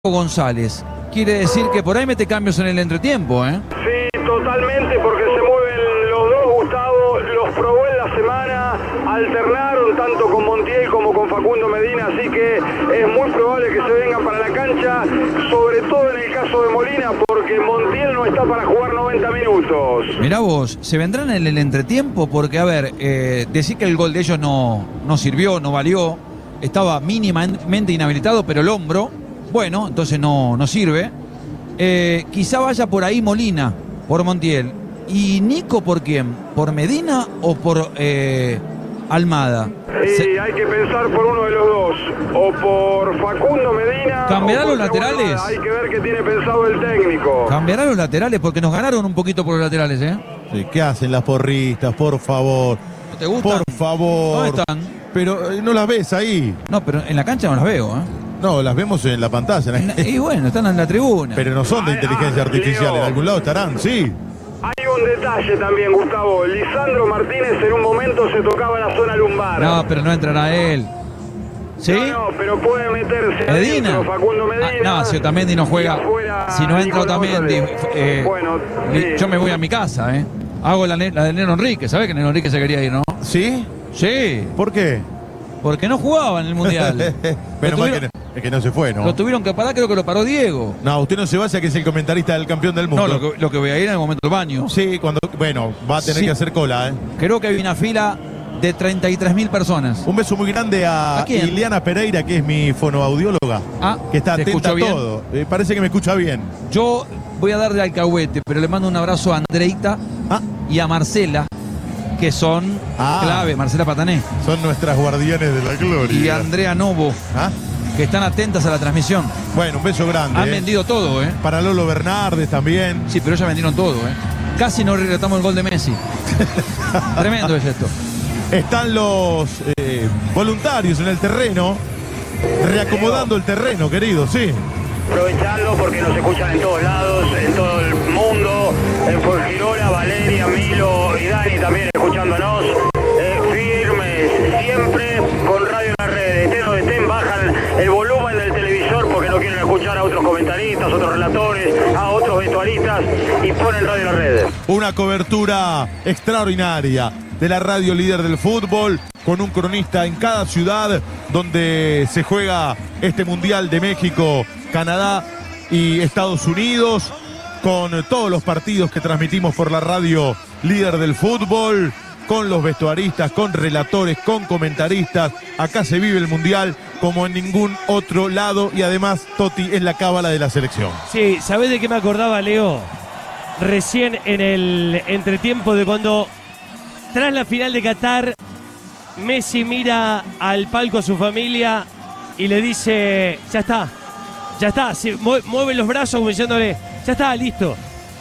González. Quiere decir que por ahí mete cambios en el entretiempo, ¿eh? Sí, totalmente, porque se mueven los dos, Gustavo, los probó en la semana, alternaron tanto con Montiel como con Facundo Medina, así que es muy probable que se vengan para la cancha, sobre todo en el caso de Molina, porque Montiel no está para jugar 90 minutos. Mirá vos, ¿se vendrán en el entretiempo? Porque, a ver, decir que el gol de ellos no sirvió, no valió, estaba mínimamente inhabilitado, pero el hombro... Bueno, entonces no sirve. Quizá vaya por ahí Molina, por Montiel. ¿Y Nico por quién? ¿Por Medina o por Almada? Sí, hay que pensar por uno de los dos. O por Facundo Medina. ¿Cambiará o por los laterales? Almada. Hay que ver qué tiene pensado el técnico. ¿Cambiará los laterales? Porque nos ganaron un poquito por los laterales, ¿eh? Sí, ¿qué hacen las porristas? Por favor. ¿No te gustan? Por favor. ¿Dónde están? Pero no las ves ahí. No, pero en la cancha no las veo, ¿eh? No, las vemos en la pantalla. Y bueno, están en la tribuna. Pero no son de inteligencia artificial. En algún lado estarán, sí. Hay un detalle también, Gustavo. Lisandro Martínez en un momento se tocaba la zona lumbar. No, pero no entrará él. ¿Sí? No, pero puede meterse Medina. adentro, Facundo Medina. No, si Otamendi no juega. Afuera, Si no entra Nicolás Otamendi, González. Bueno, sí. yo me voy a mi casa, ¿eh? Hago la de Neno Enrique. ¿Sabés que Neno Enrique se quería ir, no? ¿Sí? Sí. ¿Por qué? Porque no jugaba en el Mundial. Pero más que no se fue, ¿no? Lo tuvieron que parar, creo que lo paró Diego. No, usted no se vaya, que es el comentarista del campeón del mundo. No, lo que voy a ir en el momento del baño. Sí, cuando... Bueno, va a tener Sí. que hacer cola, ¿eh? Creo que hay una fila de 33.000 personas. Un beso muy grande ¿A a quién? Ileana Pereira, que es mi fonoaudióloga. Ah, que está ¿te atenta a escucho bien? todo. Parece que me escucha bien. Yo voy a dar de alcahuete, pero le mando un abrazo a Andreita y a Marcela, que son clave, Marcela Patané. Son nuestras guardianes de la gloria. Y Andrea Novo, que están atentas a la transmisión. Bueno, un beso grande. Han vendido todo, ¿eh? Para Lolo Bernardes también. Sí, pero ya vendieron todo, ¿eh? Casi no relatamos el gol de Messi. Tremendo es esto. Están los voluntarios en el terreno, reacomodando el terreno, querido, sí. Aprovecharlo porque nos escuchan en todos lados, en todo el mundo, en Fuengirola, Valeria, Milo y Dani también escuchándonos. Firmes, siempre con Radio en la Red. Estén donde estén, bajan el volumen del televisor porque no quieren escuchar a otros comentaristas, otros relatores, a otros vestuaristas y ponen Radio en la Red. Una cobertura extraordinaria de la radio líder del fútbol, con un cronista en cada ciudad donde se juega este Mundial de México, Canadá y Estados Unidos, con todos los partidos que transmitimos por la radio líder del fútbol, con los vestuaristas, con relatores, con comentaristas. Acá se vive el Mundial como en ningún otro lado y además Totti es la cábala de la selección. Sí, ¿sabés de qué me acordaba, Leo? Recién en el entretiempo de cuando, tras la final de Qatar, Messi mira al palco a su familia y le dice, ya está, se mueve los brazos como diciéndole, ya está, listo.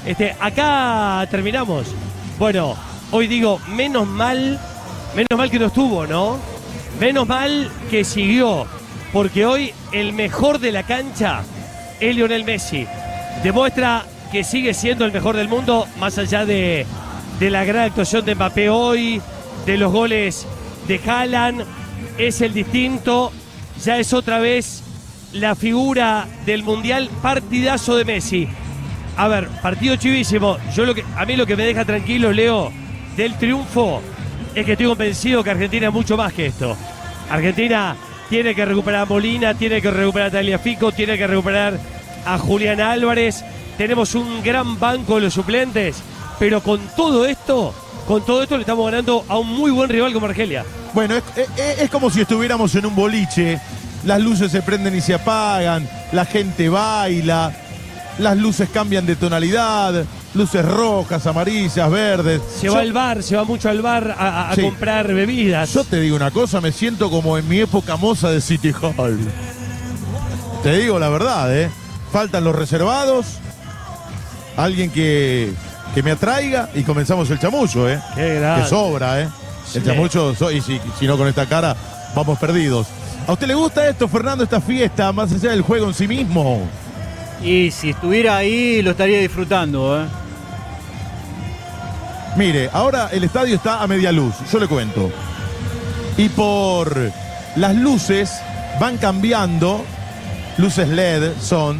Acá terminamos. Bueno, hoy digo, menos mal que no estuvo, ¿no? Menos mal que siguió, porque hoy el mejor de la cancha es Lionel Messi. Demuestra que sigue siendo el mejor del mundo, más allá de la gran actuación de Mbappé hoy, de los goles de Haaland. Es el distinto, ya es otra vez la figura del Mundial. Partidazo de Messi. A ver, partido chivísimo. A mí lo que me deja tranquilo, Leo, del triunfo, es que estoy convencido que Argentina es mucho más que esto. Argentina tiene que recuperar a Molina, tiene que recuperar a Tagliafico, tiene que recuperar a Julián Álvarez. Tenemos un gran banco de los suplentes, pero con todo esto le estamos ganando a un muy buen rival como Argelia. Bueno, es como si estuviéramos en un boliche, las luces se prenden y se apagan, la gente baila, las luces cambian de tonalidad, luces rojas, amarillas, verdes. Se va mucho al bar a Sí. comprar bebidas. Yo te digo una cosa, me siento como en mi época moza de City Hall. Te digo la verdad, ¿eh? Faltan los reservados, alguien que me atraiga y comenzamos el chamullo, ¿eh? Qué grande. Que sobra, ¿eh? El chamullo, y si no con esta cara, vamos perdidos. ¿A usted le gusta esto, Fernando, esta fiesta, más allá del juego en sí mismo? Y si estuviera ahí, lo estaría disfrutando, ¿eh? Mire, ahora el estadio está a media luz, yo le cuento. Y por las luces van cambiando luces LED son